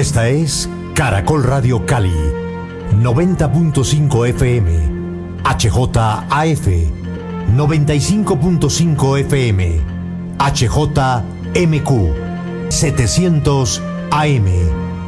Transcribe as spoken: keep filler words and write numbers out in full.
Esta es Caracol Radio Cali, noventa punto cinco F M, H J A F, noventa y cinco punto cinco F M, H J M Q, setecientos A M.